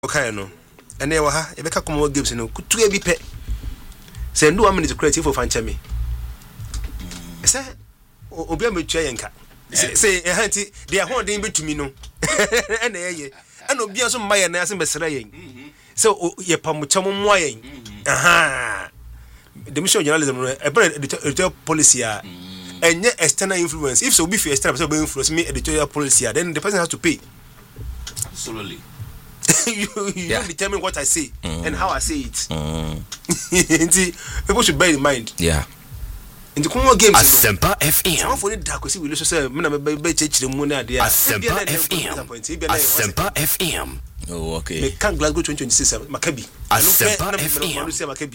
Okay, no. And they were ha, if I come over gives no could to be pet. Say, no, I'm in the creative for Fanchami. Say, Obiam Chayanka. Say, a handy, they are holding to me, no. And Obia some my and as in so, ye pamucham wine. Aha. The mission journalism, a editorial policy, and yet external influence. If so, be fair, external influence me editorial policy, then the person has to pay. Absolutely. you don't determine what I say and how I say it. People should bear in mind. Yeah. In the common games, Asempa FM. I'm for the dark. We will say, "Mena church the moon idea." Asempa FM. Asempa FM. Oh, okay. Me can Glasgow 2026 Maccabi. Asempa FM. I don't say Maccabi.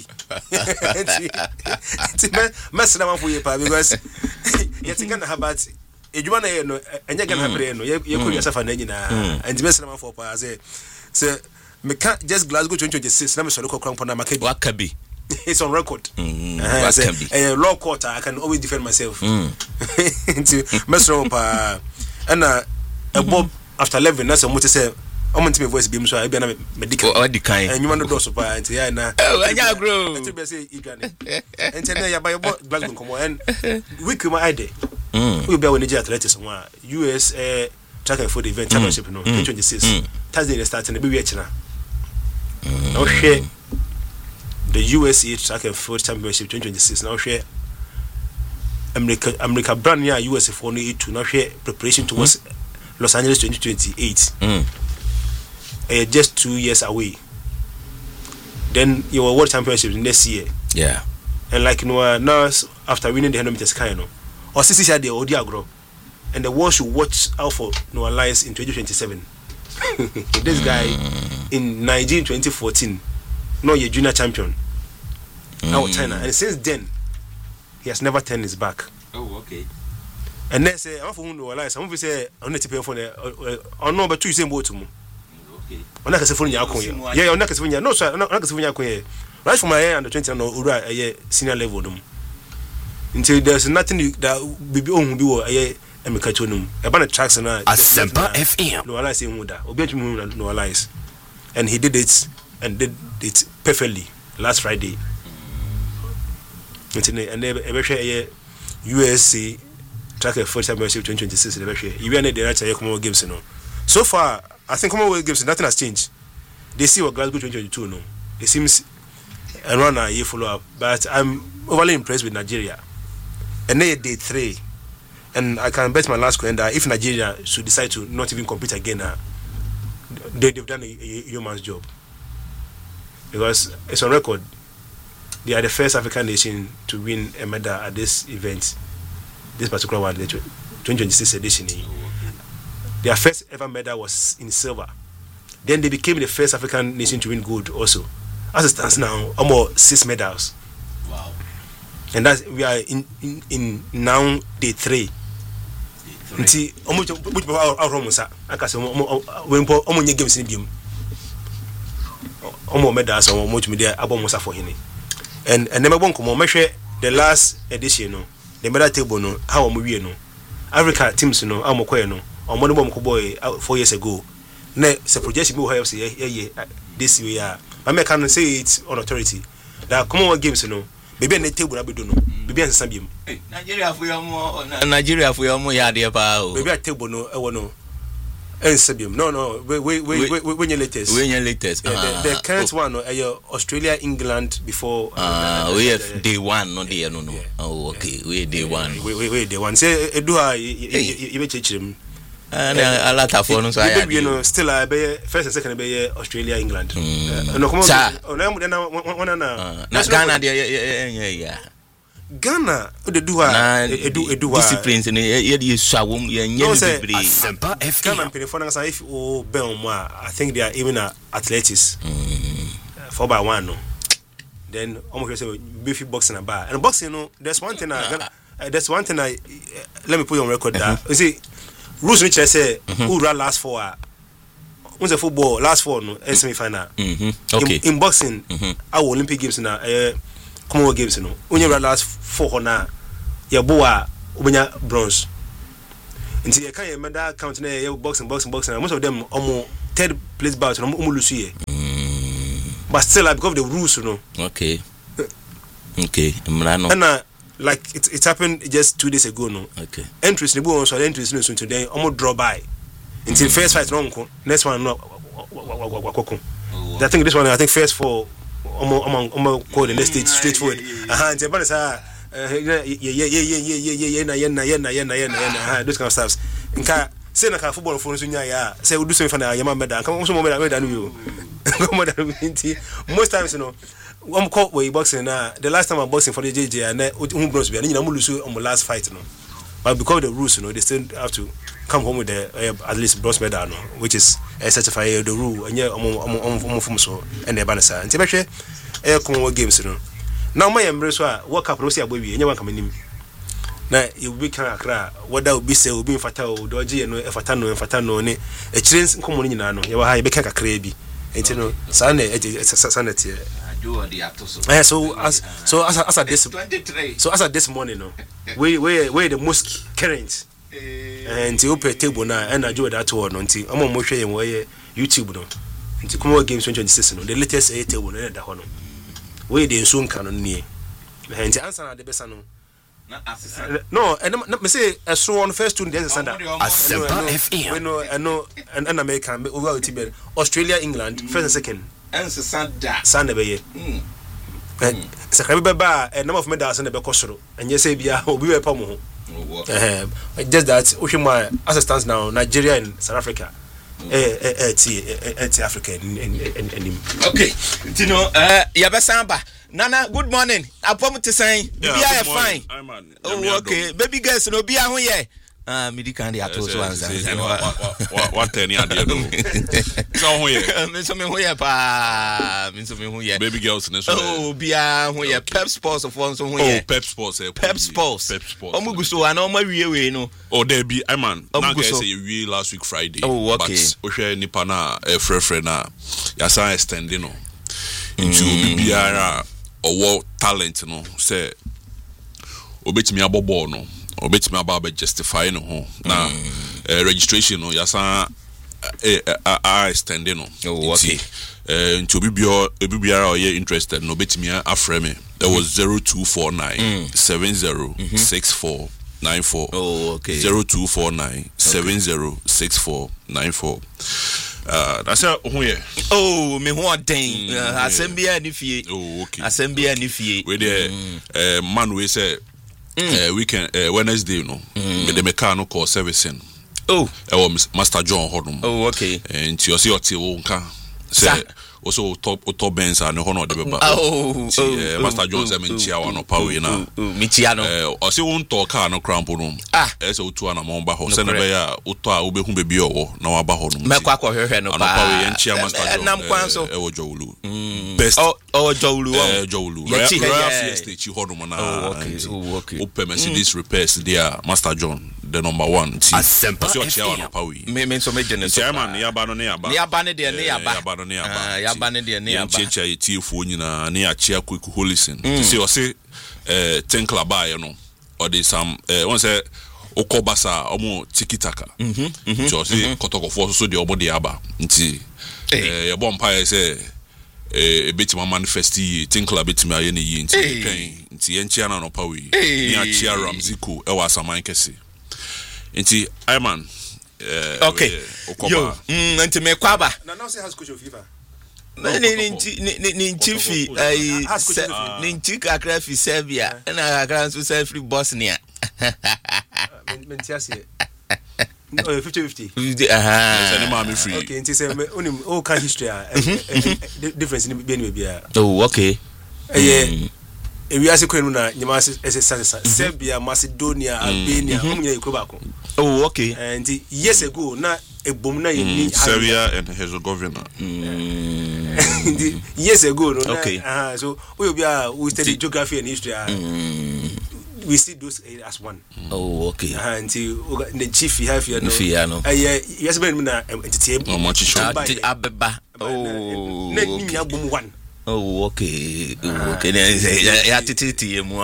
Mess around for you, because you think about. Ejumana no enya gana pere no ye ko yourself na nyina and mess around for pa say me can just Glasgow 2026 na me solo kokran pona Maccabi. It's on record. Law court, I can always defend myself. Into Mesro pa and Bob after 11 that's what say I'm going to me voice beam so I be na medical and you want to do so pa and yeah na anya grow to be say igane and tell ya by Glasgow come and week my ide we be on the athletics one US track and field event championship no 2026 Thursday starting the be na no share the USA Track and Field Championship 2026 now share America brand new USA for no to now share preparation towards Los Angeles 2028. Just 2 years away. Then your World Championship next year. Yeah. And like now after winning the 100 meters kind or 60 years the Odiagro and the world should watch out for Noah Lyles in 2027. This guy in Nigeria 2014 no a junior champion out China and since then he has never turned his back. Oh, okay. And then say I'm for who know Lyles some people say on the tip phone on number 2 same boat to me. Okay. On that phone ya kon yeah on that phone no sir on that phone ya kon right from my under 20 no ura senior level dum until there's nothing that bibi ohun bi wo Emeka Tonum e ba na tracks na Asempa FM no Lyles say muda obi atumi no Lyles and he did it perfectly last Friday. And then USA Track and Field Championship 2026. You are the right Commonwealth Games, you know. So far, I think Commonwealth Games nothing has changed. They see what Glasgow 2022, no. It seems a run a year follow up, but I'm overly impressed with Nigeria. And they day 3, and I can bet my last coin that if Nigeria should decide to not even compete again, they've done a yeoman's job. Because it's on record, they are the first African nation to win a medal at this event, this particular one, the 2026 edition. Their first ever medal was in silver. Then they became the first African nation to win gold also. As it stands now, almost 6 medals. Wow. And that we are in now day 3. See, almost which our Romusa, I can say, when games in game. Omo medals or multimedia abomusa for him and never won't come measure the last edition no the medal table no how we no Africa teams no amokwe no omo no boy 4 years ago na se projection we have say this year I can say it on authority that Commonwealth Games no baby na table na be do no baby ansesa biem Nigeria for your mo ya de pa o baby table no e wo no Ensabium. No. When you latest. The current one, Australia, England before. We have day 1, not day no. Oh, okay. We day 1. We day 1. Say, do I? You change him. A lot of phones. Still, I be first and second be Australia, England. No, come on. Ghana, yeah. Ghana, do disciplines in a swam, Asempa FM. If you Belmwa, I think they are even athletics 4x1. No, then almost beefy boxing a bar and boxing. No, there's one thing. Let me put on record that you see, rules which I say, who run last 4. When's the football last 4? No, semi-final. Okay. In boxing, our Olympic Games now. Commonwealth Games no onye last 4 na ya boa bronze nti ye kan ye medal count na ye boxing most of them third place bout no mo lose here. But still because of the rules, you know. Okay. Mrano. And like it happened just 2 days ago, no. Okay. Entries ni bo so entries no soon today almost draw by. Until first fight no nko. Next one no wakoko. I think this one first for call the next stage straightforward. Until but say those kind of stuffs. Nka say na ka football for so nya ya say we do something for na yama meda. Nka so mo meda no you. Most times, you know, I'm caught with boxing now. The last time I'm boxing for the JJ and who bros be, and you know, lose on my last fight, you know. But because of the rules, you know, they still have to come home with the at least bronze medal, no, which is certified the rule. And yeah, I'm from so and the banner. And typically, Congo games, you know. Now my embrace what cup Russia baby, and you want coming in. Now you be kind of cry. What that would be say will be fatal, dodgy and fatano, ne a chance common in ano. You are be kind of crazy. You know, Sunday sanity. So as at this 23. So as at this morning, no, we the mosque current and you open table now and I do that one until I'm on showing where YouTube no. Until Congo Games 2026 no, the latest table no that one. We the soon canon near. And the answer the best no. No, and me say so on first 2 days Sunday. We know and American over to Australia, England, first and second. And Sunday be and Sakaba a number of medals and the Becosro, and yes, Abia will be a pomo. Just that Ushima as it stands now, Nigeria and South Africa. Africa okay, Tino, Yabasamba. Nana, good morning. I promise to say, be fine. Oh, okay. Baby girls, no be a here. Midi candy at those ones. What any idea? So here, baby girls. Oh, be a here. Pep Sports of one. Oh, Pep Sports. Pep Sports. Omuguso, and all my way, no. Oh, there be, man. Now, I say we last week Friday. Oh, okay. But Oshe Nipana, Frefrena, Yasa extending no. Into BBR. Or talent, no, say, obey me about ball, no, obey me about justify no, now, registration, no, yasa, extending, no, okay, to BBR or ye interested, no, bet me a frame, there was 0249 7064 94. Oh, okay. 0249 706494. That's how oh, me want dang. Assembly and if ye. Oh, okay. Assembly and if ye. With the man we say weekend Wednesday, no. With the mechanical call servicing. Oh, Master John Hodum. Oh, okay. And you see what you say. Also top Benz and honor the baba. Oh, Master John say mentia wa no power na. Michiano. O se won talk car no crampo no. Ese otu ana mo ba ho. Se na be ya oto a obehu bebi owo na wa ba ho no. Me kwa hwehwe no pa. Ano power yenchia Master John. Nam kwanso. E wo Jowulu. Best. Oh Jowulu. Jowulu. Royal Fiesta chi ho no na. Oh, okay. Open Mercedes repairs there Master John. The number 1 team. Asempa. So chia na power. Me so me gene so. Chairman ne yaba no ne yaba. Ne yaba ne de ne yaba. Yaba no ne yaba. Yaba ne de ne yaba. Checha yetiefo nyina ne achia quick holison. See o say ten club buy no. Or dey some one say okobasa omo tikitaka. So say kotokofo so de omo de yaba. Nti e bom pa say betima manifesti ten club betima ye ne yi nti pen nti enchia na no pawi. Ni achia Ramzico e wa saman kese. Nti Iman okay. Yo, nti me kwaba. Now say has coach of FIFA. Ninchifi ninchika akra fi Serbia na akra so free Bosnia. Mentiasie. 50-50. Free. Okay, nti say onim all kind history difference in be bia. Oh, okay. We are sequel na nyama Serbia, Macedonia, Albania, omunya ikobako. Oh, okay. And years ago na ebom na yeni Serbia and Herzegovina. Years ago, no. Okay. So we study geography and history. We see those as one. Oh, okay. Until the chief you have here, no. Yes, but na entity. No much show. Abeba. Oh. Let me have one. Oh, okay. Okay. Yeah, titi mo.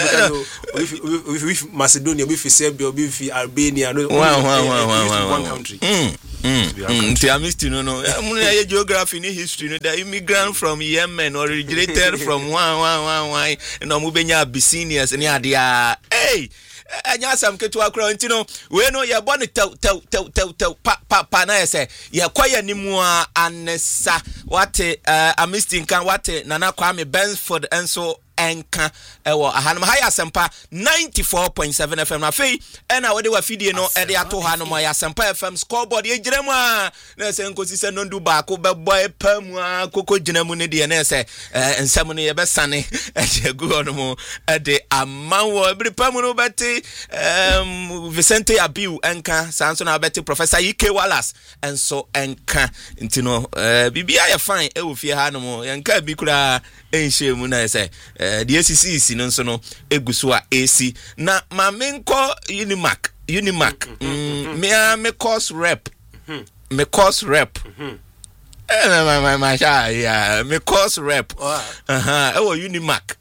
With Macedonia, with Serbia, with Albania, one country. I missed no. Geography, history. The immigrant from Yemen originated from one. No, Mubenya Abyssinians and Yadia. Hey. Anya sam ketua kro ntino we no ye bone tew pa na yese ye kwaya nimu anesa wate amistin kan wate Nana Kwame Bensford enso enka ewo ahanum high asempa 94.7 FM na fei ena wode wa fidie no ede ato hanum ya asempa FM scoreboard ye giremu a na se nkosi se nondu ba ko bebo epamu a koko giremu ne de na se ensem no ye besane e gu onum ede amawo ebri pamu no beti Vicente Abiu enka sanso na beti Professor Ike Wallace enso enka ntino bibia ye fine e wo fie hanum enka bi kura enhyemu na se the ACC no so no eguso a AC na ma menko Unimac me course rep me course rep my yeah me course rep Unimac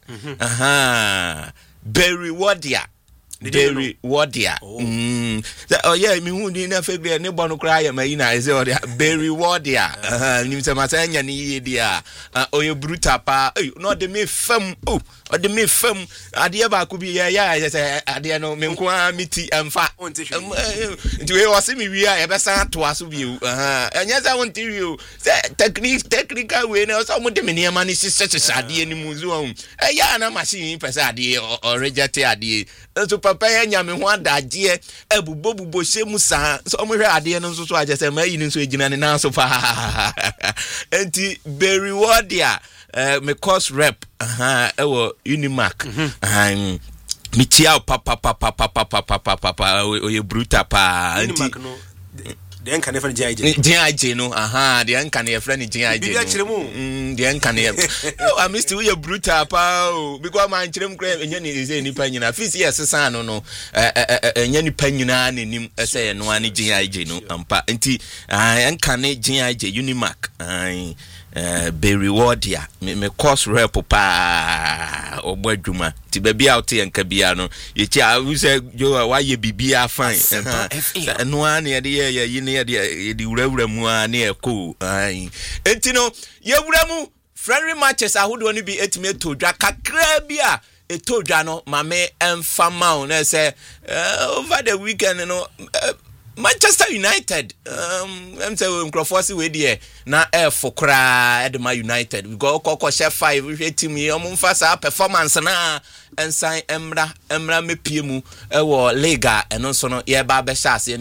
Berry Wadia Berry Wadia oh yeah me hu ni na fegre ne bonu kra ya mai na eze odia Berry Wadia nim se masanya ni ye dia oye bruta pa no de me fam de me fam ade ba ko bi ya se ade no me nko amiti amfa nti we wase me wi a e be san to aso bi enya za won ti wi se technical we na so mo de me niam ni sise ade ni muzu ya na machine pesa ade o reject ade so papa ya nyame ho adaje ebubo shemu sa so mo hwe ade no so agese ma yi ni so egina ne na so fa enti Berry Wadia me course rep ewo Unimac me tia papa oye bruta pa Unimac no the enka ne friend GIJ no the enka ne friend GIJ bi akire mu the enka ne I missed we bruta pa because man kirem kra enya ni ze ni pa nyina fisi yesesa no enya ni pa nyina nanim ese no ani GIJ no ampa nti enka ne GIJ Unimac Berry Wadia me course rep pa obadwuma ti bia out enka bia no ye chi a say yo wa ye bibia fine no an ye de ye ne ye de wurawura mu an e ko enti no ye wuramu friendly matches ahodo no bi etime todwa kakra bia etodwa no mame emfama na say over the weekend no Manchester United I'm saying Crawford we there na for kra Edema United we go share 5 we team here omfa performance na ensan emra mepiemu e wo liga eno so no ye ba be shase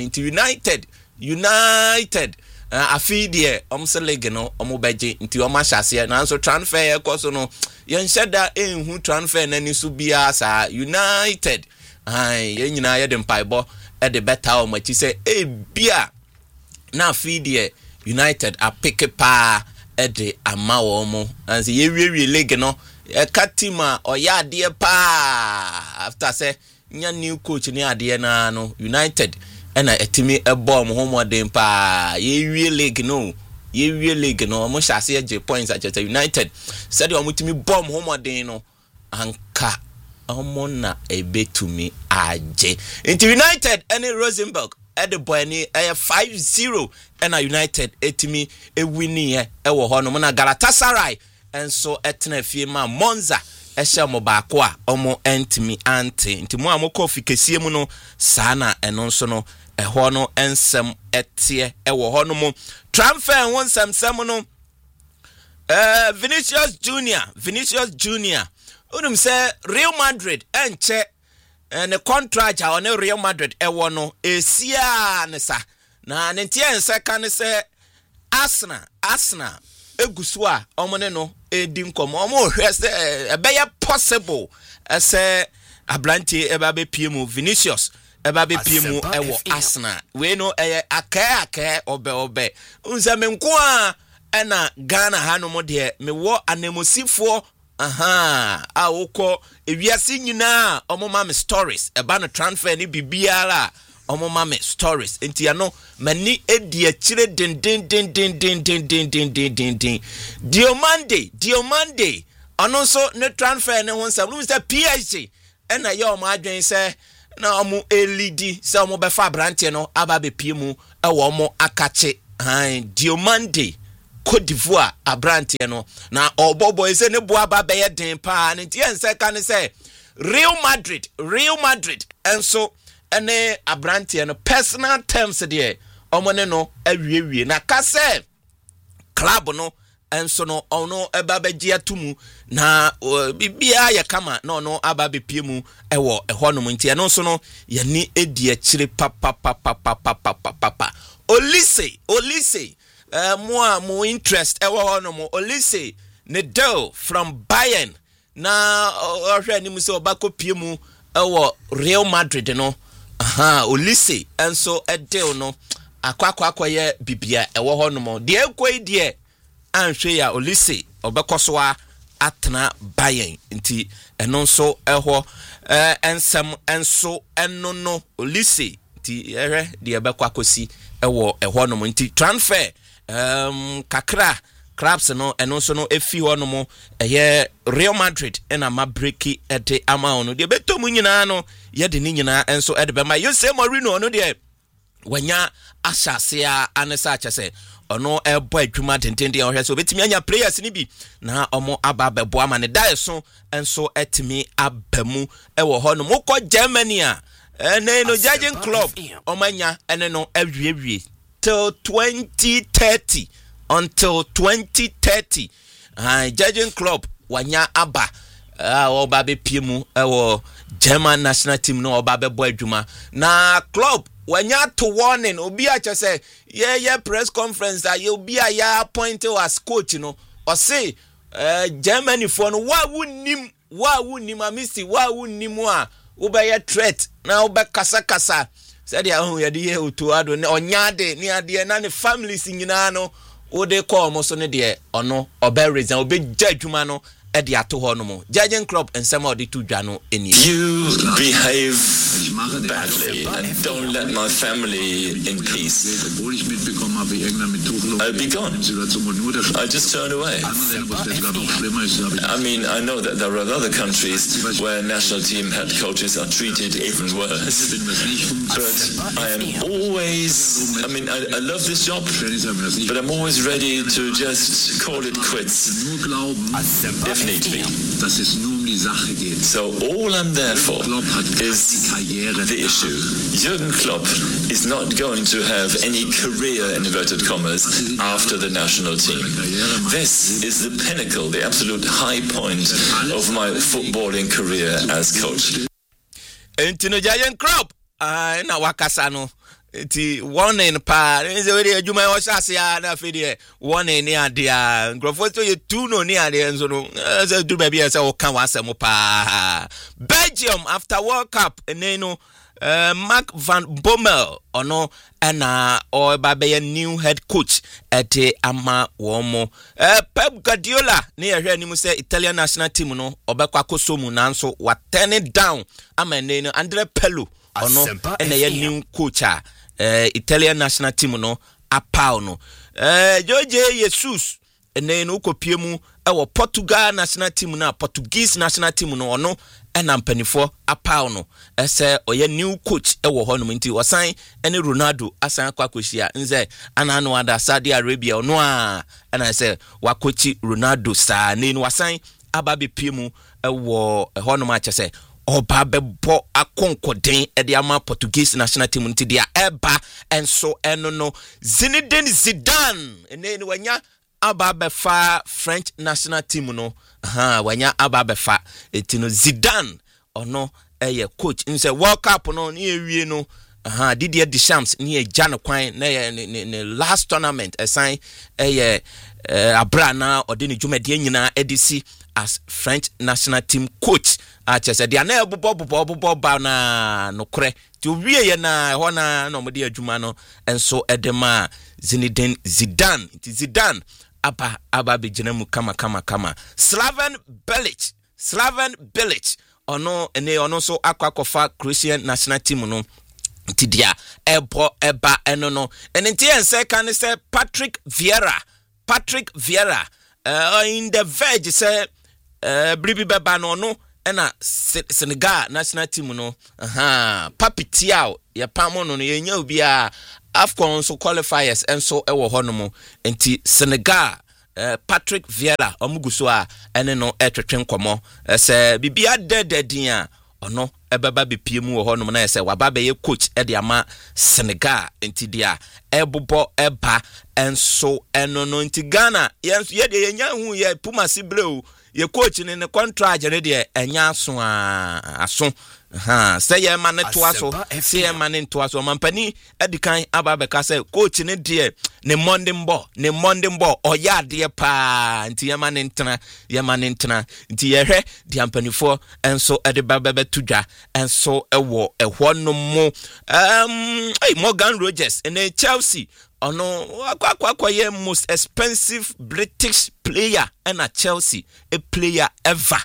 United afi there omse league no omobeje nti oma shase na so transfer e koso no ye nsheda enhu transfer na ni so bia sa United ye nyina ye de mpaibo at the better much say bia na feed United a pick pa at the amawomo and say ye league no a katima or ya dear pa after say nya new coach ni ade na no United and a timi a bomb homo dem pa ye league no mo sha say je points at United said o mutimi bomb homo dem no anka Omona ebetumi aje into United any Rosenborg at the boy ni 5-0 and a United etimi e winning e wo ho no na Galatasaray enso etena fie ma Monza e hye mo ba ko a omo entimi ante ntimo amoko fikesie mu no sana eno nso no e ho no ensem etie e wo ho no mo transfer won samsam no Vinicius Junior Unum say Real Madrid enche ne contract on Real Madrid ewo no esia ne sa na ne tie ense kan se Arsenal egusu a omone no edi nkom omo hwe se ebeye possible ese ablanti eba be piemu Vinicius eba be piemu ewo Arsenal we no aka obe unse menko a ena Ghana hanom de me wo anemosifo awoko ewiase nyina omoma me stories eba no transfer ni bibiara omo mame stories enti ano mani edi akire den Diomande ono so ne transfer ne ho nsam no say PSG na ye omo adwen say na omo elidi say omo be fa branche no aba be pie mu e wo omo akache Diomande Côte d'Ivoire abrantie no na obobo ese ne boa ba be den pa ne tie nse ka ne say Real Madrid enso ene abrantie no personal terms there omone no awie na ka say club no enso no ono eba beji atumu na bibia ya kama no no aba bepie mu ewo eho no ntia no so no ye ni edi akire papa Olise mo interest ewo ho no mo Olise ne deal from Bayern na ohwe ni mu se obako pie mu ewo Real Madrid no Olise enso e deal no akwa ye bibia ewo ho no mo de ekoi de anhwe ya Olise obekosoa atena Bayern nti eno nso eho ensem enso eno no Olise nti ehwe de ebekwakosi ewo eho no nti transfer kakra clubs no eno nso no efi ho no mo eye Real Madrid ena mabreki ede ama ono de betomu nyina no ye de ni nyina enso ede be ma Jose Mourinho no de wanya asase a anesa chese ono ebo adwuma tentende ohwe so betimi anya players ni bi na omo aba bebo ama ne dai so enso etimi abamu ewo ho no mokọ Germany a no judging club omanya ene no awie till 2030 until 2030 judging club wanya aba oba be piemu ewo German national team no oba bebo adwuma na club wanya to warning obi a say yeah press conference that you be a ya appoint as coach no or say Germany for no wa wunnim amisi wa wunnim a wo be ye threat na wo be kasa said ya hu ye de otu ado ne onyade ne ade na ne families nyina no wo de call mo so ne de ono obe reason obe jadwuma no e de ato ho no mo judging club and some of the two dwano eni. You behave badly and don't let my family in peace. I'll be gone. I just turn away. I mean, I know that there are other countries where national team head coaches are treated even worse. But I am always, I mean, I love this job, but I'm always ready to just call it quits if need be. So all I'm there for is the issue. Jürgen Klopp is not going to have any career, in inverted commas, after the national team. This is the pinnacle, the absolute high point of my footballing career as coach. Entino Jürgen Klopp, na wakasano. Ti warning pa nze we de adwuma o hyase ya na fe de warning ni ade a nkrofo so ye tu no ni ade enzo no ze du ba bia se wo kan wasem pa Belgium after World Cup eneno Mark van Bommel ono na o ba be new head coach ete ama wo mo Pep Guardiola ne ye hwe animu se Italian national team no obekwa kosomu nanso wa turn it down ama eneno Andre Pirlo ono ena ye new coach Italian national team no apao no Jorge Jesus ene no kopie mu ewo Portugal national team na Portuguese national team no ono ena mpanifo apao no ese oye new coach ewo ho no nti wasan ene Ronaldo asan kwakohia nze ana no ada Saudi Arabia ono a ena se wakochi Ronaldo sa ne no wasan ababe pie mu ewo ho no ma chese oba bebo akonkoden ede ama Portuguese national team nti dia eba enso eno no Zinedine Zidane ene wanya aba befa French national team no wanya aba befa etino Zidane ono eye coach nse World Cup no ne ewie no Didier Deschamps ne Jan Kwan ne last tournament assign eye abrana odeni jumade nyina edisi as French national team coach achese dia na bobo ba na nokre ti owie ye na ho na no mode adwuma no enso edema Zinedine Zidane ti Zidane aba begina mu kama Slaven Bilic ono ene ono so akwakofa Croatian national team no Tidia ebo eba enono enti ense kan say Patrick Vieira in the verge say bribi beba no na Senegal national team no Papi Thiaw ya pamo no yenya obi a AFCON so qualifiers enso ewo honomo enti Senegal Patrick Vieira omuguso a ene no etwetwe nkomo se bibia dededin a ono ebeba bepiem wo honom na yese waba be coach e de ama Senegal enti dia ebobo eba enso eno no enti Ghana ye de yenya hu ye Puma Sibleu ye coach ne contract ne de enya aso say ye man to aso say ye man to aso mampani edikan ababeka say coach ne de ne Monday mbo oya de pa nti ye man ntena nti ye hwe de ampanifo enso ede babebe tudwa enso ewo ehwo no mo Morgan Rogers and Chelsea akwa ye most expensive British player and a Chelsea a player ever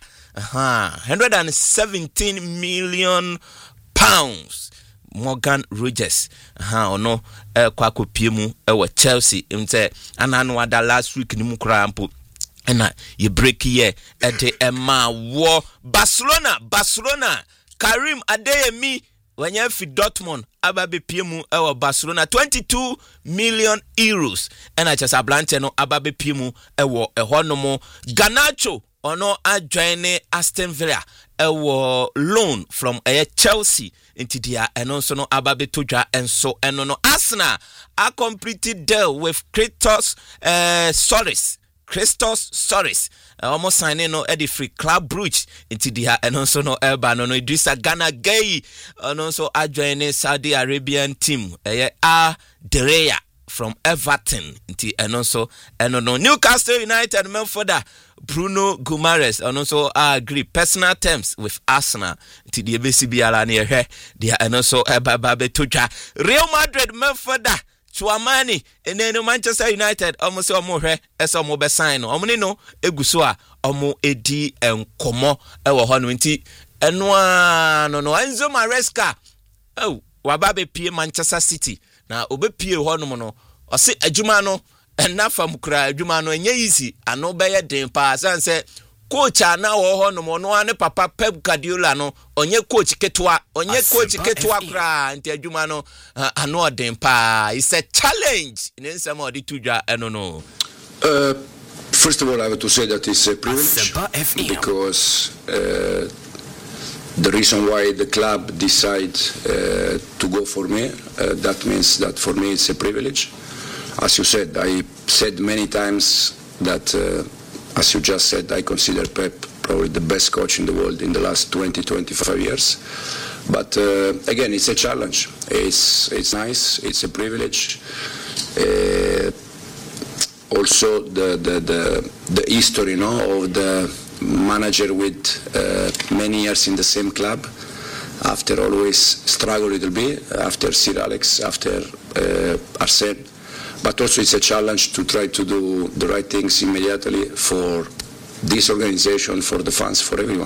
117 million pounds Morgan Rogers kwa kopiemu ewa Chelsea mte ananu ada last week ni mukrampo na ye break here ede ema wo Barcelona Karim Adeyemi wanya fi Dortmund ababe piemu ewa Barcelona 22 million euros ena chesa blante no ababe piemu ewo ehonomo Garnacho ono adjoine Aston Villa ewo loan from Chelsea into dia enonso no ababe todwa enso eno no Arsenal a completed deal with Christos Soris almost signing no Eddie Free Club Brugge into the and also no Elba no Idrissa Gana Gay and also adjoining Saudi Arabian team Dereya from Everton into and also and no Newcastle United Melforda Bruno Guimaraes and also agree personal terms with Arsenal to the BCB near her the and also Babe Tuja Real Madrid Melforda Chouamani and then Manchester United almost hwe eso mo be sign no omni no eguso a omo edi enkomo ewo ho no nti eno no Enzo Maresca waba be pie Manchester City na obepie ho no no o se adwuma no enna fam kura adwuma no enye easy ano be ye den pa sanse coach ana wo ho no no ane papa Pep Guardiola no onye coach ketwa kra nti adwuma no ano den pa it's a challenge in nsem odi tudwa eno no. First of all, I have to say that it's a privilege because the reason why the club decide to go for me, that means that for me it's a privilege. As you said, I said many times that as you just said, I consider Pep probably the best coach in the world in the last 20-25 years. But again, it's a challenge. It's nice. It's a privilege. Also, the history, of the manager with many years in the same club. After always struggle a little bit. After Sir Alex, after Arsene. But also it's a challenge to try to do the right things immediately for this organization, for the fans, for everyone.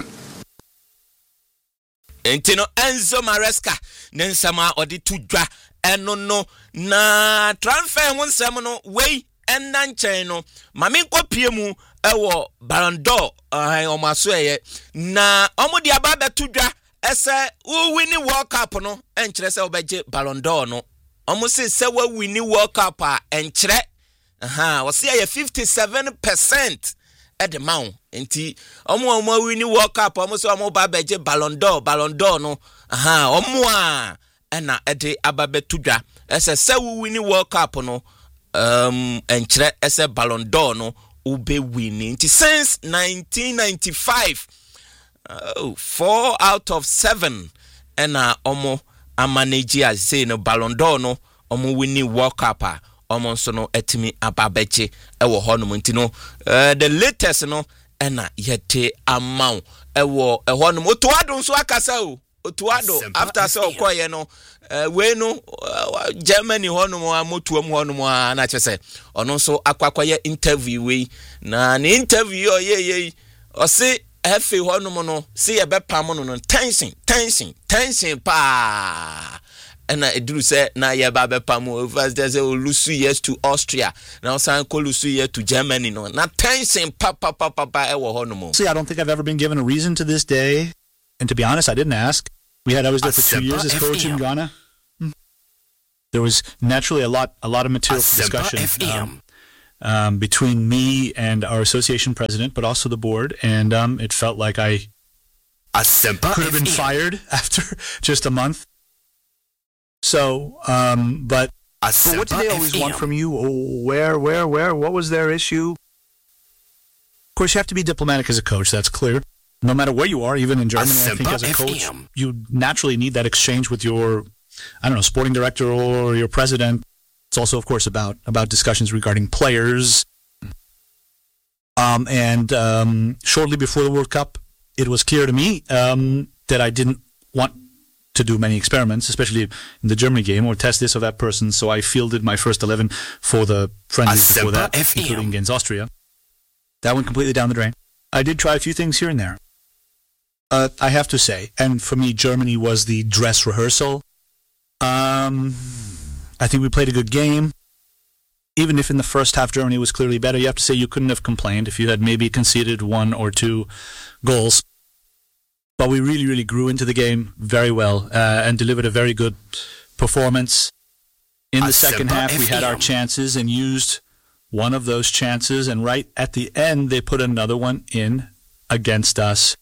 Entino Enzo Maresca nensama odi tudwa eno no na transfer wonsem no wei enna nchen no mame nkopie mu ewo Ballon d'Or omaso eye na omudi aba betudwa ese wo win World Cup no enkire se obeje Ballon d'Or no omusi se wa win World Cup a enkire wose ye 57% at the mount enti omo win World Cup omusi omo ba beje Ballon d'Or no omo a na ede ababe tudwa ese se wo win World Cup no enkire ese Ballon d'Or no ube winning since 1995 4 out of 7 ena omo amanage as say no Ballon d'Or no omo winning World Cup omo nso no etimi ababeche ewo ho no ntino the latest no ena yete amount ewo ho no otuado nso akasa otuado after so okoye no we no Germany ho no amotuam ho no na chese ono nso akwakoye interview we na ni interview ye o se efe ho no no se ye be pam no tension pa and I do say na ye ba be pam first there's a lose years to Austria now san ko lose year to Germany no na tension papa e wo ho no mo. See, I don't think I've ever been given a reason to this day, and to be honest I didn't ask. I was there for 2 years as coach in Ghana. There was naturally a lot of material for discussion between me and our association president, but also the board, and it felt like I could have been fired after just a month. So, but what did they always want from you? Oh, where? What was their issue? Of course, you have to be diplomatic as a coach. That's clear. No matter where you are, even in Germany, I think as a coach, you naturally need that exchange with your, sporting director or your president. It's also, of course, about discussions regarding players. And shortly before the World Cup, it was clear to me that I didn't want to do many experiments, especially in the Germany game, or test this or that person. So I fielded my first 11 for the friendlies before that, including against Austria. That went completely down the drain. I did try a few things here and there. I have to say, and for me, Germany was the dress rehearsal. I think we played a good game. Even if in the first half Germany was clearly better, you have to say you couldn't have complained if you had maybe conceded 1 or 2 goals. But we really, really grew into the game very well and delivered a very good performance. In the second half, we had our chances and used one of those chances. And right at the end, they put another one in against us.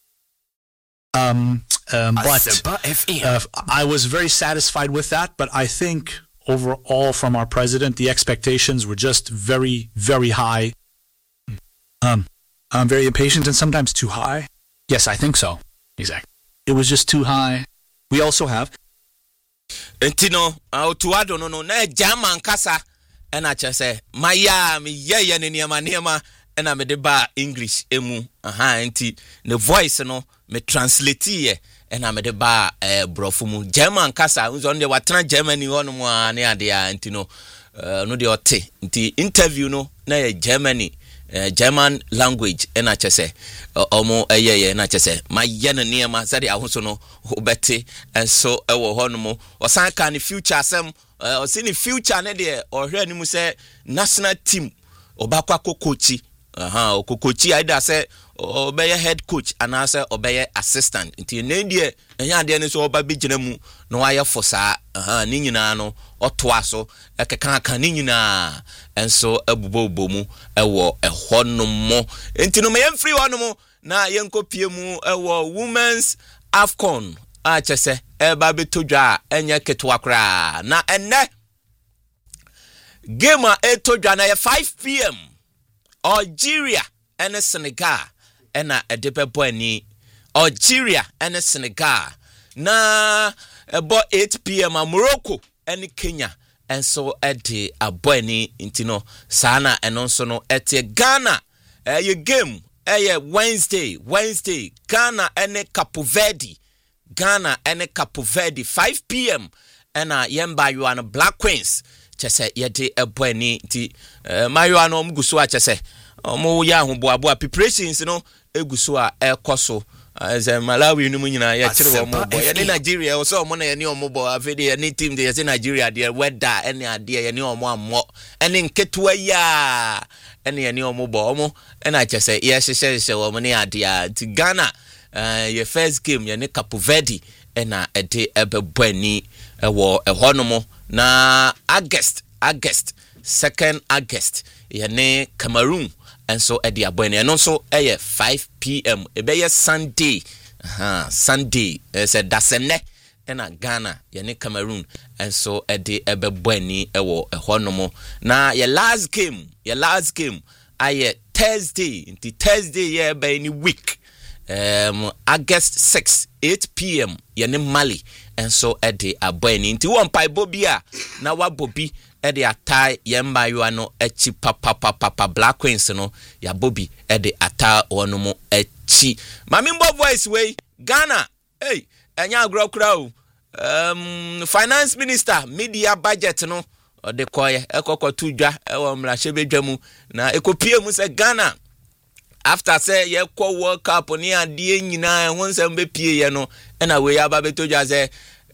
But I was very satisfied with that. But I think overall from our president, the expectations were just very, very high. I'm very impatient and sometimes too high. Yes, I think so. Exactly. It was just too high. We also have. Entino, tuado no na German kasa and I just say maya me ye ne niema and I me de ba English emu enti the voice no me translate ye and I me de ba brofumu German kasa unzo on de watran Germany ono mu ane ade a entino no de ote nti interview no na Germany German language and I just say omo eye na chese my yen niema sade ahoso no obete and so ewo hono osan ka ne future asem o see ne future ne de o hwe animu say national team obakwa kokochi okokochi either say obeye head coach and say obeye assistant nti ne de enya de ne so oba bigina mu no aye for sa ni nyina no otoa so ekeka kan ni nyina and so ebubo mu ewo ehono mo nti no me free hono mo na yenkopie mu ewo women's AFCON a chese eba betodwa enye ketwa kra na enne game a etodwa na 5 p.m. Algeria and Senegal ena edebe boani Algeria and Senegal na about 8 p.m. Morocco and Kenya and so edi aboani intino sana enonso no eti Ghana your game Wednesday Ghana and Cape Verde 5 p.m. and yemba you an Black Queens chese yede aboani ti mayo an omguso a chese omo ya hoboabo preparations no eguso a ekoso as Malawi no nyina ya kire wo mo boy ya Nigeria o so mo na ya ni omo boy afede ya ni team de ya Nigeria de weather ene ade ya ni omo ammo ene nketua ya ene ya ni omo boy omo ene a chese ya hyehyehye wo mo ne ade ya ti Ghana your first game ya ne Cape Verde ena ede ebebani ewo ehonomo na August 2nd August ya ne Cameroon and so at the abone and also 5 p.m. Ebe Sunday Sunday said dasene na Ghana ya ne Cameroon and so at the ebebani ewo ehonomo na your last game aye Thursday into Thursday ya be any week August 6 8 p.m. ya ne Mali and so at the abone into one pai bobia na wa bobi ede atai yemba yo ano echi papa Black Queens no ya Bobby ede ata ono mo echi mamimbo voice way Ghana hey enya agro kra o finance minister media budget no de koye ekokotu dwa ewo mra hyebedwamu na ekopie mu se Ghana after say ye kwa World Cup ni ade nyina wonsem be pie ye no na we aba betodwa say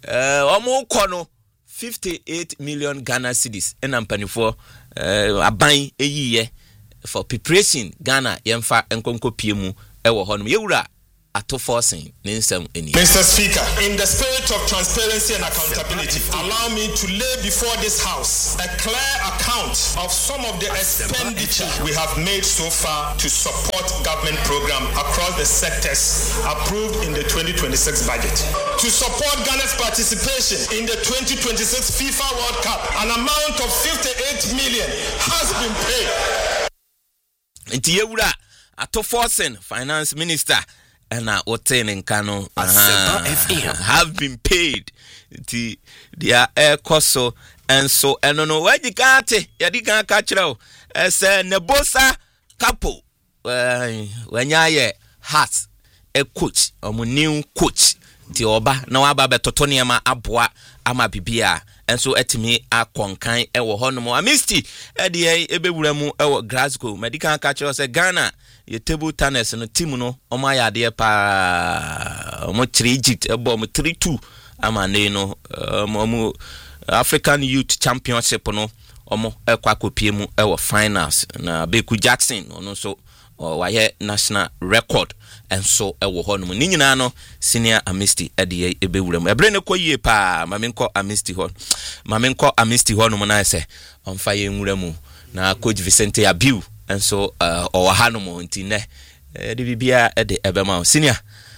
omo kono 58 million Ghana cedis en ampanifo aban eyiye for preparation Ghana yemfa enkonko piemu ewo honum yewura ato forcing ninsem eni. Mr. Speaker, in the spirit of transparency and accountability, allow me to lay before this House a clear account of some of the expenditure we have made so far to support government program across the sectors approved in the 2026 budget. To support Ghana's participation in the 2026 FIFA World Cup, an amount of 58 million has been paid. Nti yewura ato forcing finance minister and Oten and Kano have been paid. Their air coso and so and no where you got it. Yadigan catcher as a Nebosa couple when ya has a coach or new coach. The oba no aba betotoniama aboa ama bibia enso etimi akonkan ewo honomo amisti ede ebewuramu ewo Glasgow medical catcher say Ghana ye table tennis no team no omo ayade pa omo 3 Egypt ebo omo 3-2 ama ne no omo African Youth Championship no omo ekwa kopiemu ewo finals na Beku Jackson ono so waye national record and so ewo honum ni nyina no senior amisti ede ebewuram ebre ne koyie pa mamenko amisti honum na se onfa ye nwuramu na coach Vicente Abiu and so owahanum ntine de bibia ede ebema senior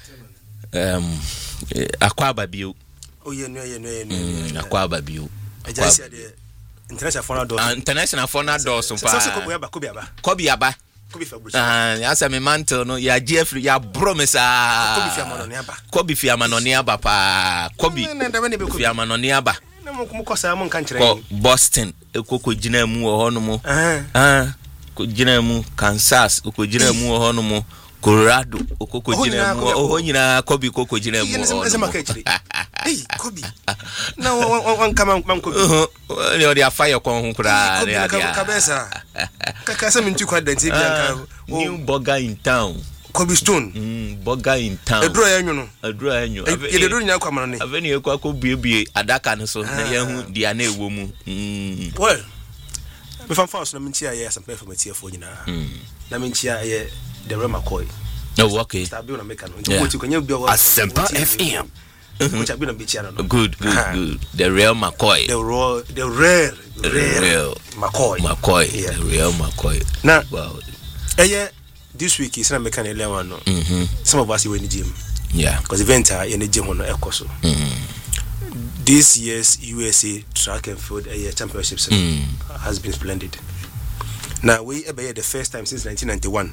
akwaba biu no akwaba biu ajansi de international phone doors pa kobiaba asa me mantle no ya Jeffrey ya promesa Kobi Fiamanoni aba pa Kobi Fiamanoni aba mukosa mu kan kire Boston ekoko gina mu honomo ko gina mu Kansas ko gina mu honomo Colorado okoko gina mu ohonyina Kobi koko gina mu Kobi na wan kama man Kobi le odi afire kon hu kura le kabesa kaka mintu kwa denti bianka new burger in town Kobi Stone burger in town edro ya nyu ye do nya kwa mano ne aveni ye kwa ko biebie adaka no so na ye hu dia na ewo mu well me fan fast na mintia ye some performance here for nyina na mintia ye the Rema Koi oh okay stabi na meka no nti ko nya bia wa Asempa FM which have been a bit good the real McCoy the rare McCoy yeah. The real McCoy now wow this week is not making a one no some of us were in the gym because event in the gym on ekoso this year's USA track and field championships has been splendid. Now we the first time since 1991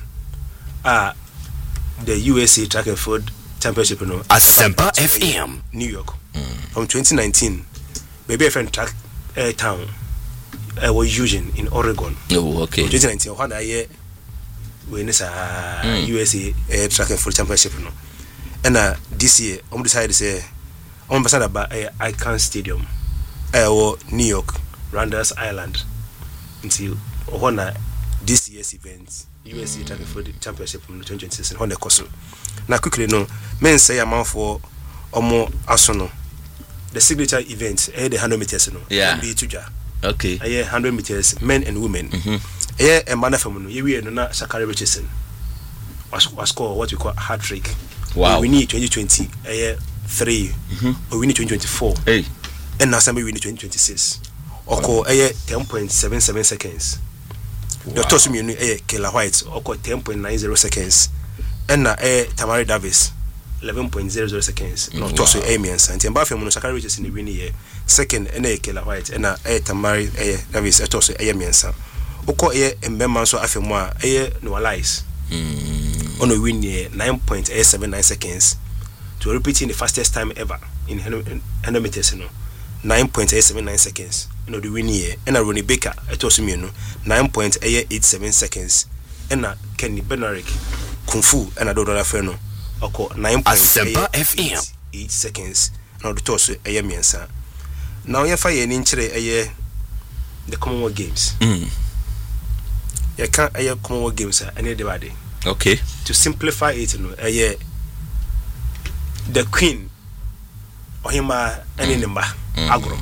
the USA track and field championship no Asempa FM New York from 2019 maybe a friend track town was Eugene in Oregon. Oh okay 2019 when I when is USA track and field championship no and this year I'm decided to say I'm beside about Icon Stadium New York Randall's Island until when this year's events USA track and field championship from 2026 on the course. Now quickly no men say amount for omo asono the signature event the 100 meters no be tuja okay 100 meters men and women a man from no we no na Shakari Richardson was score what we call hat trick. Wow. We need 2020 3 or we need 2024 and now somebody we need 2026 or call 10.77 seconds. The toss me Kayla White or 10.90 seconds. And Tamari Davis 11.00 seconds. No toss with Amy and Santi. And Buffy Monosakari Richards in the winning year. Second, Kayla White and Tamari Davis a toss with Amy and San. Oko and Bemman so Afemwa no lies. On a win year 9.879 seconds to repeating the fastest time ever in 100 meters. 9.879 seconds. No, the win year. And a Ronnie Baker a toss me 9.887 seconds. And Kenny Benarick. Kung Fu and a dollar feno oko 9.8 seconds now the toss miensa now you fire in the Commonwealth Games you can't Commonwealth Games any day okay to simplify it the Queen ohima ene nemba agro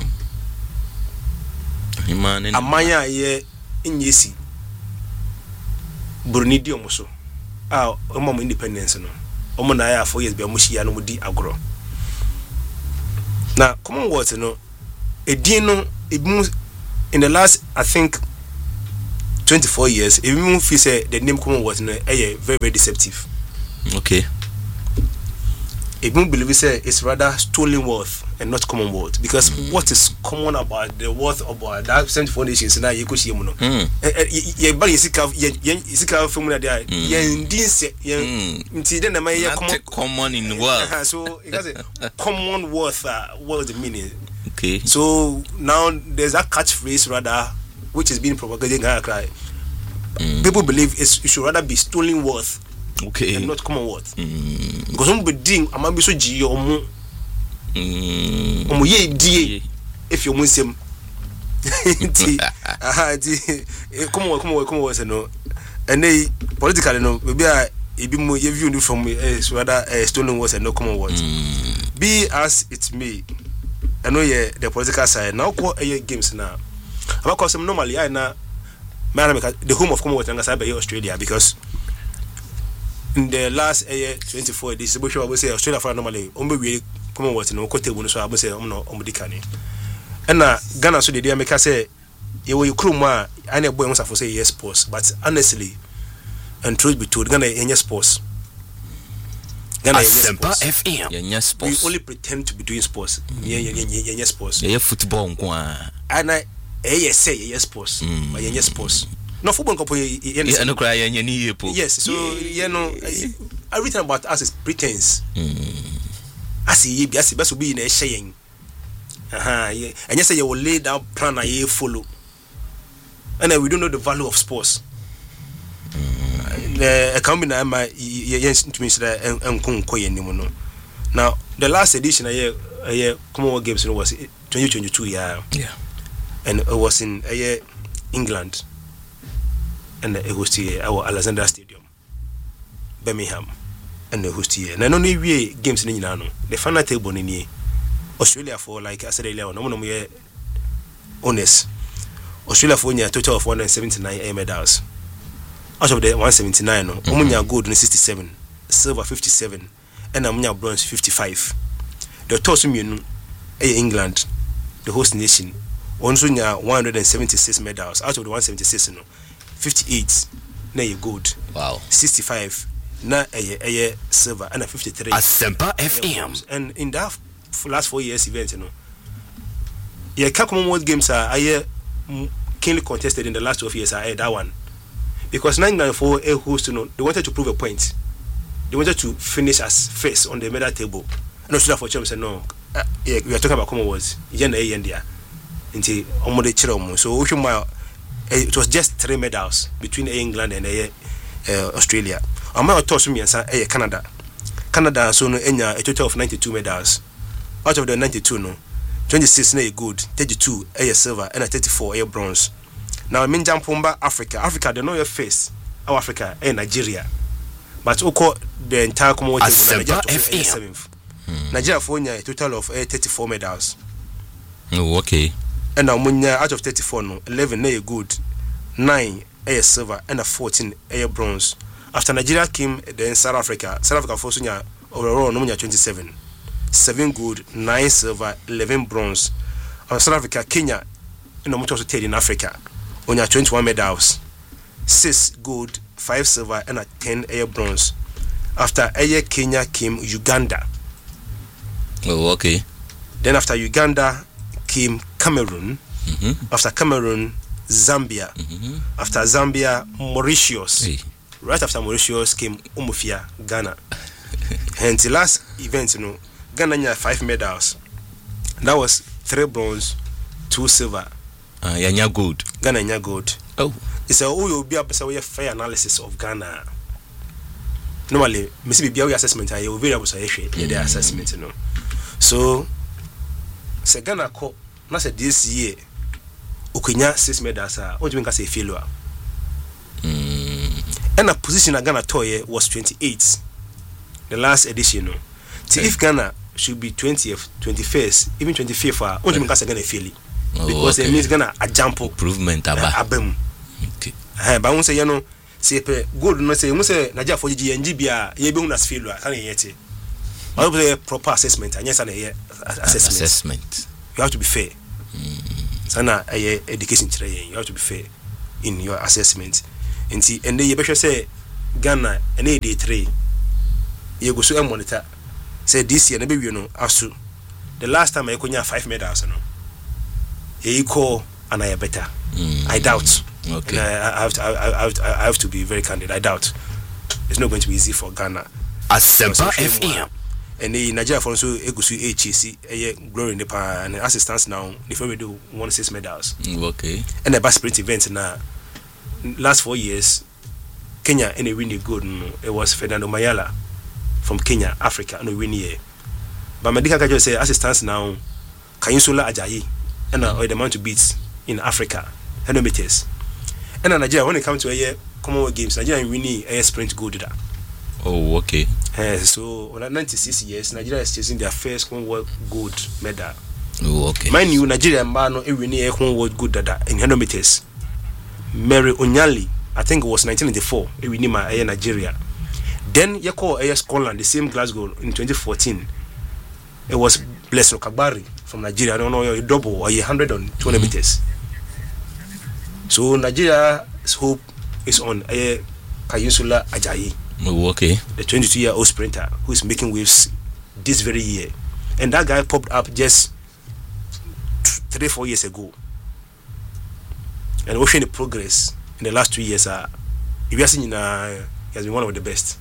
imane amanya ye nyesi Brunei di omuso omo independence no omo na ya 4 years be omuhia no mudi agro na Commonwealth no edin no in the last I think 24 years even feel say the name Commonwealth no very very deceptive. Okay. Even believe say it's rather stolen wealth and not Commonwealth because what is common about the worth of that 74 nations na you go see mu no ye bari isika formula there ye ndin se ye nti den na ma ye common in the world. So it has a Commonwealth what the meaning. Okay. So now there's a catchphrase rather which is being propagated in cry. People believe it should rather be stolen wealth. Okay. And not Commonwealth. Because some be ding amambi so ji omu ye die if you musem Commonwealth no and they politically no maybe ebi mo ye view from rather stolen wealth and no Commonwealth. Be as it may. I know the political side now ko games now. Because normally I na the home of Commonwealth and Australia because in the last 24 this we say Australia for normally we Commonwealth no table so I say no omdikani and Ghana so dey make say you kruma I boy must for say yes sports but honestly and truth be told Ghana yes sports yes sports we only pretend to be doing sports yes sports football nko and I say yes sports but yes sports no football couple no cry yes so you know everything about us is pretense as he best be in a sharing and you say you will lay down plan and you follow and we don't know the value of sports come in my yes to me that now the last edition Commonwealth Games was 2022 yeah and it was in England and it host here our Alexandra Stadium Birmingham and the host here and I know we games in the final table in Australia for like I said earlier no honest Australia for a total of 179 medals out of the 179 no omunya gold 67 silver 57 and omunya bronze 55 the toss in England the host nation also 176 medals out of the 176 no 58 na ye gold. Wow. 65 na a silver and a 53 Asempa FM. And in that last 4 years event yeah Commonwealth Games are keenly contested in the last 12 years that one because 994 a host they wanted to prove a point. They wanted to finish as first on the medal table. And Australia for champs said no we are talking about Commonwealth India into omode chiro so it was just 3 medals between England and Australia. Among toss me and Canada so no a total of 92 medals. Out of the 92 no 26 na gold, 32 silver and 34 bronze. Now min jampomba Africa they know your face our Africa Nigeria. But oko the entire Commonwealth Nigeria 7th. Nigeria for a total of 34 medals. Oh okay. And now out of 34 no 11 na gold, 9 silver and 14 bronze. After Nigeria came then South Africa for sunya overall no 27 7 gold, 9 silver, 11 bronze. South Africa Kenya no much also in Africa on 21 medals, 6 gold, 5 silver and 10 bronze. After Kenya came Uganda. Oh okay. Then after Uganda came Cameroon. After Cameroon, Zambia. After Zambia, Mauritius. Hey. Right after Mauritius came Umufia, Ghana. And the last event, Ghana had 5 medals. That was 3 bronze, 2 silver. Yanya gold. Ghana yanya gold. Oh. It's a will be a fair analysis of Ghana. Normally, Missy Biawi assessment, I will be able to their assessment, So, say Ghana co. Not say this year. Ukenya 6 medals what do you mean say failure? And a position at Ghana toy was 28. The last edition. See if Ghana should be 20th, 21st, even 25th. Only because Ghana fail because it means Ghana a jump improvement abem. Okay. But we say you know say good no say we say Nigeria for GNG bia ye be unas failure can yet. But we say proper assessment and yes and assessment. You have to be fair. Sana education training. You have to be fair in your assessment. And see, and then you better say Ghana and day 3. You go so monitor. Say this year, maybe you know, asu. The last time I could 5 medals, no. You call and I better. I doubt. Okay. I have to be very candid. I doubt. It's not going to be easy for Ghana. Asempa FM. And the Nigeria for also Egusu HC, glory in the pan and assistance now. If we do 6 medals. Okay. And the best sprint event now. Last 4 years, Kenya and really good. It was Fernando Mayala from Kenya, Africa, and win here. But Medica can just say assistance now. Kayinsola Ajayi and the man to beat in Africa, 100 meters. And Nigeria when it comes to a Commonwealth Games, Nigeria winning a sprint gold. Oh, okay. So on 96 years, Nigeria is chasing their first Commonwealth gold medal. Oh, okay. Mind you, Nigeria man winning a Commonwealth gold in 100 meters. Mary Onyali, I think it was 1994, winning my Nigeria. Then you call Scotland, the same Glasgow in 2014. It was Blessing Okagbari from Nigeria. I don't know, a double or 100 on 200 meters. So Nigeria's hope is on Kayinsola Ajayi. Oh, okay. The 22-year-old sprinter who is making waves this very year. And that guy popped up just 3-4 years ago. And watching the progress in the last 2 years, if you are seeing, he has been one of the best.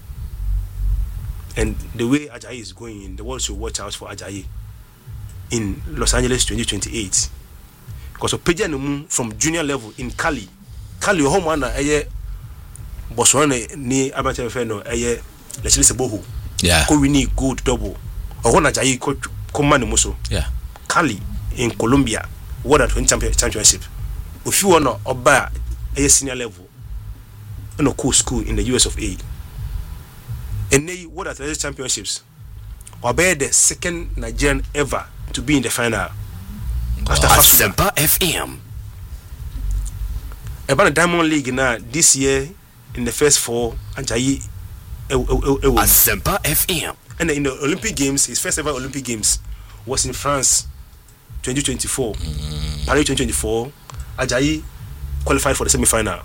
And the way Ajayi is going, the world should watch out for Ajayi in Los Angeles 2028. Because of Peja from junior level in Cali, home one Botswana ni Abante Feno Leslie Sebohu. Yeah. Ko win gold double. Or one Ajayi ko man muso. Yeah. Cali in Colombia, World at 20 championship. If you wanna oba senior level, no cool school in the US of A. And they World Athletics Championships, obey the second Nigerian ever to be in the final. After Asempa FM. About the Diamond League now this year in the first 4, Ajayi Asempa FM. And in the Olympic Games, his first ever Olympic Games was in France 2024. Paris 2024, Ajayi qualified for the semi-final.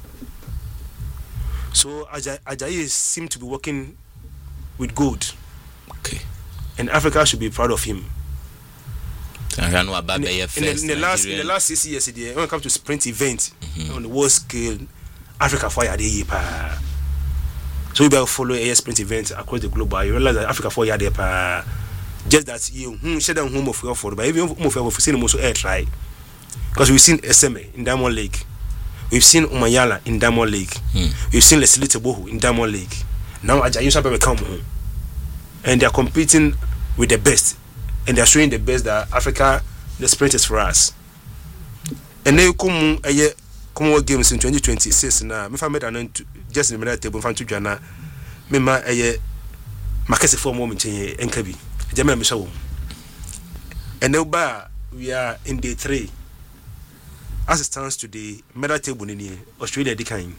So Ajayi seemed to be working with gold. Okay. And Africa should be proud of him. In the last 6 years, when it comes to sprint event on the world scale, Africa fire the pa. So you better follow a sprint event across the globe. You realize that Africa fire the pa. Just that you shut down home of your for, but even home of your seen most air try. Because we've seen SMA in Diamond League, we've seen Umayala in Diamond League, we've seen Leslie Sebohu in Diamond League. Now Ajayi Sabe come home, and they are competing with the best. And they are showing the best that Africa, the sprint is for us. And they come Commonwealth Games in 2026 now. Me family and just in the middle table fan to Jana. Me ma makese for moment in Nkabi. Jama me show. And now we are in day 3. As it stands today, medal table in Australia decline.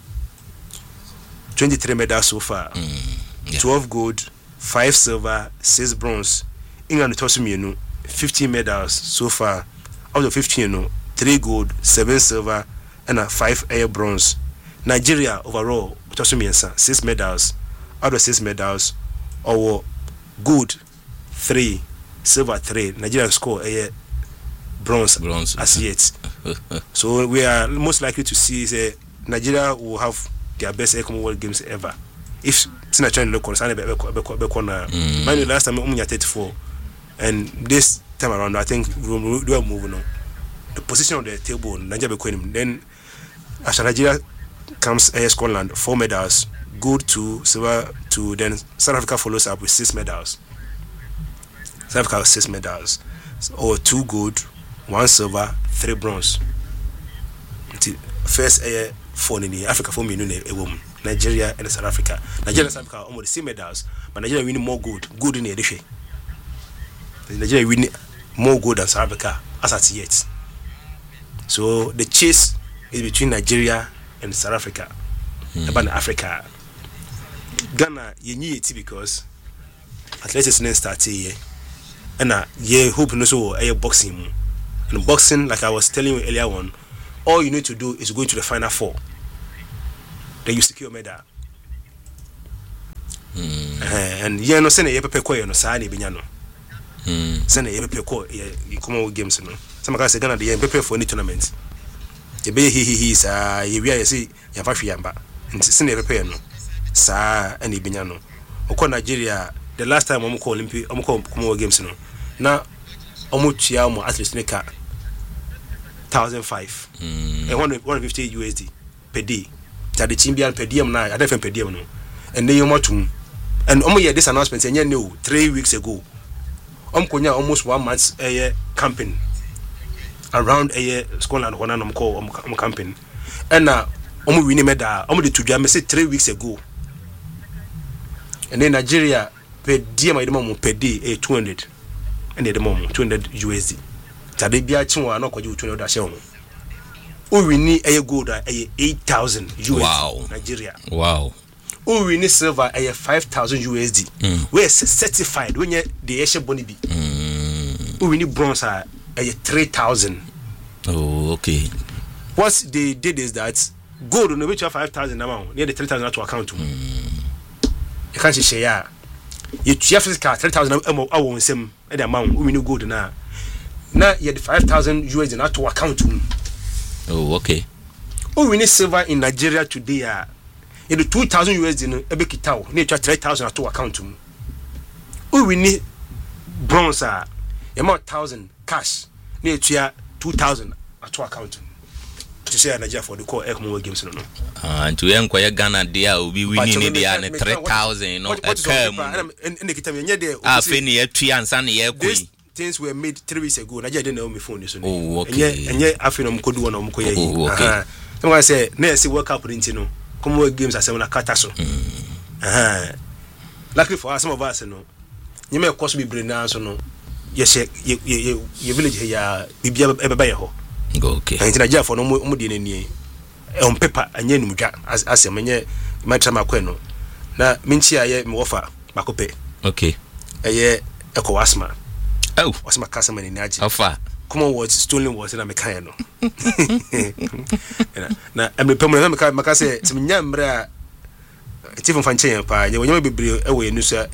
23 medals so far. 12 gold, 5 silver, 6 bronze. England toss me 15 medals so far. Out of 15, 3 gold, 7 silver, and 5 air bronze. Nigeria overall toss me 6 medals. Out of 6 medals, our gold 3, silver 3. Nigeria score a bronze as yet. So we are most likely to see Nigeria will have their best Commonwealth Games ever. If Tina trying to look on Sunday, mind last time we 34. And this time around, I think we are moving on. The position of the table, Nigeria became then after Nigeria comes Scotland, 4 medals, gold 2, silver 2, then South Africa follows up with 6 medals. South Africa has 6 medals, or 2 gold, 1 silver, 3 bronze. First 4 in Africa for me, a woman. Nigeria and South Africa. Nigeria and South Africa almost the same medals, but Nigeria winning more gold in the edition. Nigeria win more gold than South Africa as at yet. So the chase is between Nigeria and South Africa. About Africa, Ghana you need it because athletics didn't start here, and you hope no so a boxing. And boxing, like I was telling you earlier on, all you need to do is go to the final four. Then you secure medal. And you know, send a paper coin or sani binyano. Send a paper coin. You come out games, no. Some guys say Ghana the paper for any tournament. You be he's you see you have a fiamba. And send a paper no. Sa any binyano. Oko Nigeria. The last time I'm call Olympic, I'm call come games, no. Now, chia mo at least 1,005 and 150 USD per day. That the team be per diem now. I don't per diem no. And then you want to. And this announcement and you know 3 weeks ago. Konya almost 1 month camping around Scotland when I'm call camping. And now we need medal. The to do 3 weeks ago. And then Nigeria per diem at the moment per day 200. And at the moment 200 USD. Tade bia chinwa na kwaji 200 da share. We need a gold 8,000 USD. Wow. Nigeria. Wow. We need silver 5,000 USD. We are certified when the Asia Bonibi. We need bronze 3,000. Oh, okay. What they did is that gold on which 5,000 amount near the 3,000 to account to. You can't share. You have physical 3,000 our same the amount we need gold now. Now you had 5,000 USD not to account to. Oh, okay. We need silver in Nigeria today. You do 2,000 USD no ebe kitao. Need 3,000 to account to. We need bronze amount 1,000 cash. Need 2,000 to account to. To say Nigeria for the call Ekmo games no. And to enquire Ghana there will be winning the 3,000 no. In the kitam nye there. Feni etu ansa na ye koi. Things were made 3 weeks ago. Nigeria didn't know me phone so. Oh, okay. And yet after no mkodu na mkoye yi. Oh, okay. Someone say na see World Cup no. Come games as na kata so. Luckily for us, some of us no. You may cost be brain now so no. Yes, your village here bibia ebe ho. Okay. And Nigeria for no mo de ni on paper anya nu dwa as menye matra makweno. Na minchi aye me offer makope. Okay. Eye ECOWAS. Oh, what's my customer in Nigeria? How far? Come on, what's stolen was in a mechanic. Now, I'm a permanent Macase, some young bra. It's even fancy empire. You will be away, you sir.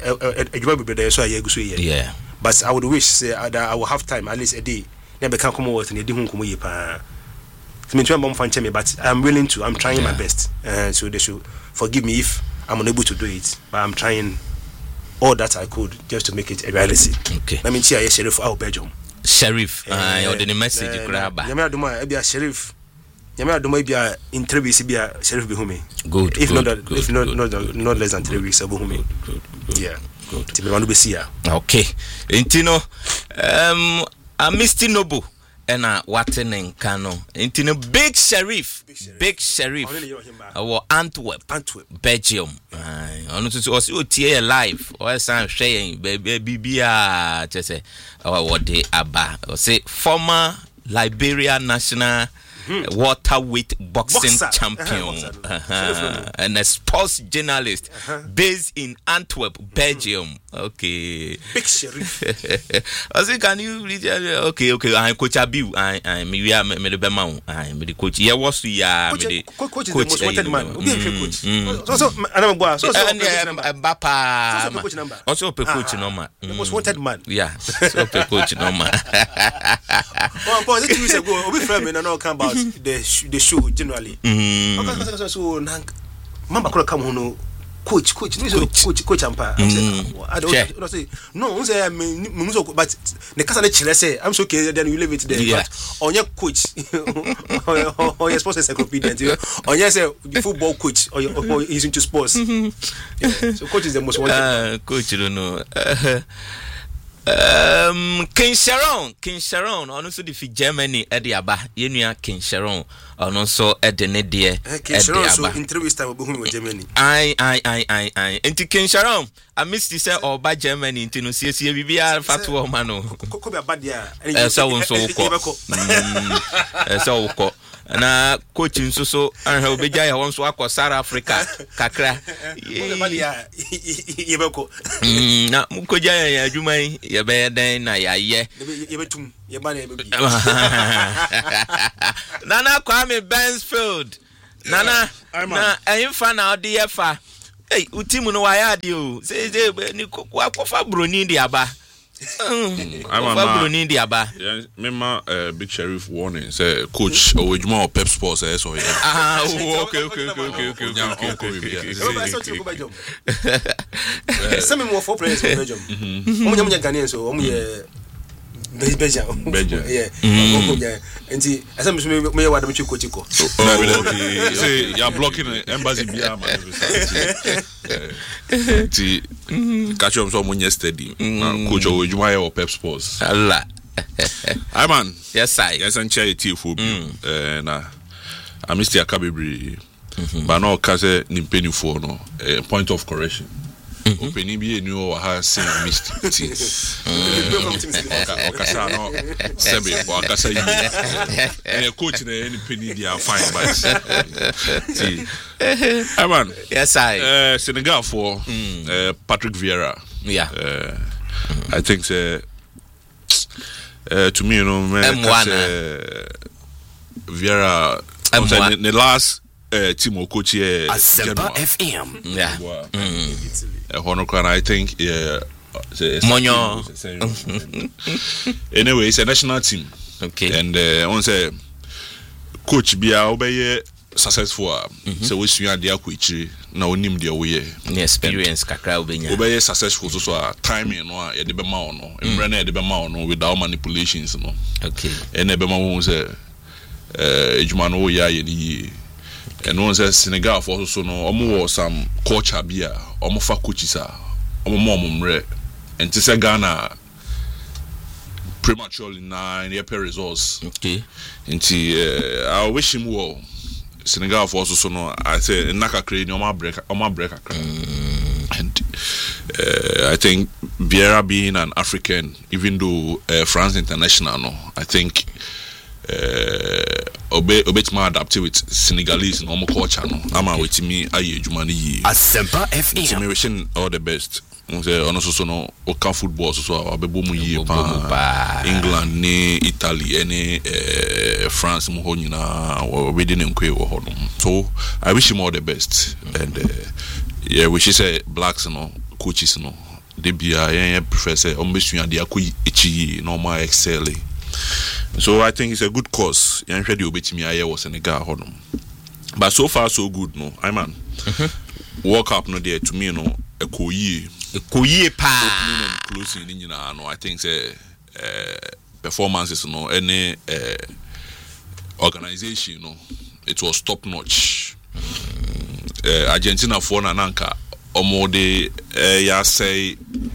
Yeah. But I would wish that I will have time at least a day. Never can come over and you didn't come here. But I'm willing to, I'm trying my best. So they should forgive me if I'm unable to do it. But I'm trying all that I could just to make it a reality. Okay. Let me see Sheriff out Belgium. Sheriff, or the message grab. Yamia Duma be a sheriff. Yamia Duma be a in 3 weeks be a sheriff be home. Good. If good, not good, if good, not less than 3 weeks ago home. Yeah. Good. To be one be see ya. Okay. Intino a Misty Noble and a Watten Kano. Intino big sheriff. Our Antwerp, Belgium. On to also TA live or some sharing baby just say what they aba or say former Liberia national waterweight boxing champion and a sports journalist based in Antwerp, Belgium. Okay. Big sheriff. I say, can you okay, I'm Coach Abiu. I'm the coach. Yeah, what's the coach is the most wanted man. Also coach number. The most wanted man. Yeah. So coach number. Oh, but 2 weeks ago, we friend me no come about the show generally. So mama could come home. Coach ampa. I don't say no. Say but the casa say I'm so okay. Then you leave it there. Yeah. But on your coach, or your sports encyclopedia, on your say football coach, or he's into sports. Yeah. So coach is the most wanted. Coach, you don't know. King Sharon ono so di fi Germany e de aba yenua King Sharon ono so e de ne de King Sharon so interview time obo hu Germany ai enti King Sharon I missed say oba Germany enti no siesie bibia fatu o ma no ko be abadia so won so ko so ko na coach nso so anha obeja ya won so akọ South Africa kakra yebeko na mukoja ya adwuman ye be den na ya ye yebetum ye ba na yebebi Nana Kwame Bensfield na enfa na odiefa hey utimu no waya de o say ni kofa broni di aba I'm yeah, remember Big Sheriff warning say coach Ojuma or Pep Sports so yeah. Okay. Some more 4 players from Belgium. Omunya Ghanaian so omuye Belgium. Yeah. Enti asem me wa dem chiko. Say you are blocking the embassy bia man. Ti catch up so much yesterday. Coach Ojuma or Pep Sports. Allah. Hi man. Yes I. Yes and chair tea for na I missed your cabin. But no case nimpeni for no point of correction. Opening be a new has seen missed teams. Okasa no sebe okasa yi. And coach na any penny they are fine but see. Man. Yes I. Senegal for Patrick Vieira. Yeah. I think to me you know man Vieira the last team coach here Asempa FM. Yeah. I think Monyo. Anyway, it's a national team. Okay. And on say coach bia obey successful. So we see dia kwichi na onim dia we experience kakra obenya. Obey successful so timing no e de be ma ono. Emre na e de be ma ono without manipulations no. Okay. And e be ma won say ejuma no ya ye ni. And one says Senegal for also no omo some culture bia omo fa coaches omo momre and to say Ghana prematurely na in the results. Okay. Nti I wish him well. Senegal for also no I say naka create omo break and I think Vieira being an African even though France international no I think obetma adapt with Senegalese normal culture no ama with me aye adwuma ni yi Asempa FM so me wishing all the best ono so no o kan football so abebo mu yi pa England ni Italy ni France mu ho nyina obedi ne nkwe wo ho no so I wish him all the best and yeah we should say blacks no coaches no they be prefer say o mesua de akoyi echi normal excel. So I think it's a good cause. Yan hwede obetimi aye was Senegal honum. But so far so good no. I man. World Cup no there to me no ekoyi pa closing ni nyina no I think say performances no any organization no it was top notch. Argentina for na nanka omode ya say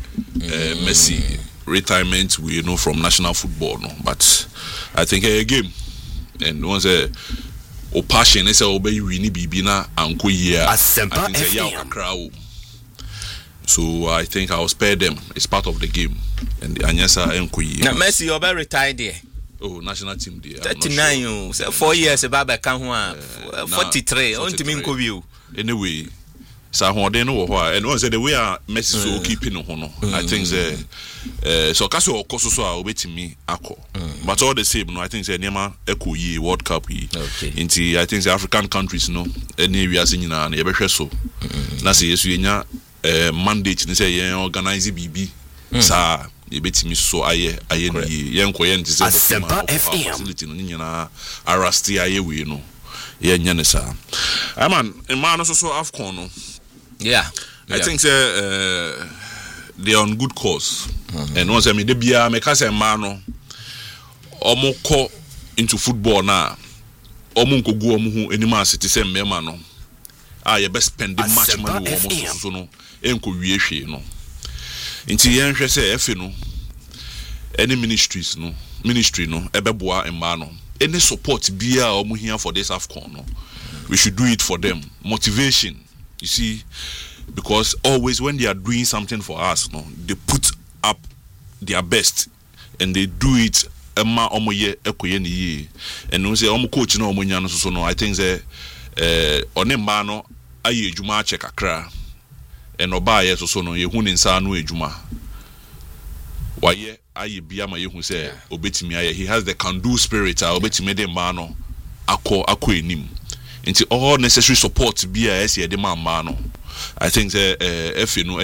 Messi retirement we know from national football no but I think a game and once a passion is obey wini bibi na anko year Asempa FM. So I think I'll spare them. It's part of the game and anyasa anko year. Na Messi oba retired there. Oh, national team there. 39 sure. 4 years baba kan ho 43 on timi nko bi o. Anyway so hoden no ho and once the way Messi so keeping no ho no I think so kaso okoso so a obetimi akọ but all the same no I think say nema ekoyi World Cup yi nti I think say African countries no any we ase nyina na yebehwe so na say yesu enya mandate ni say yen organize bibi sa yebetimi so aye ni yen koye nti say facility no nyina arresti aye we no yen nya ne sa man no so Afcon no yeah I think they are on good course. And once I mean, they be a mekase mano, omo ko into football na, omo ko go omo hu any man city same me mano. You best spend the much money omo so no, enko wie hwe no. Inti yen hwe say efe no, any ministry no ebeboa emma no any support bia omo here for this AFCON no we should do it for them. Motivation, you see, because always when they are doing something for us, no, they put up their best and they do it. Emma omo ye ekoye ni ye, and no say omo coach no omo nya no so no. I think say onemba no aye edwuma check akra, and oba ye so no ye hu ni nsa no edwuma. Waye aye bia ma ye hu say obetimi aye. He has the can-do spirit. Obetimi de ma no akọ enim. Into all necessary support be as ye de man no. I think FA no